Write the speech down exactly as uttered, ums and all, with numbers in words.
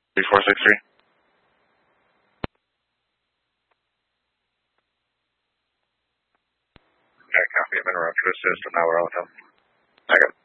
three four six three. Okay, copy. I'm in route to assist, and now we're all done. Okay.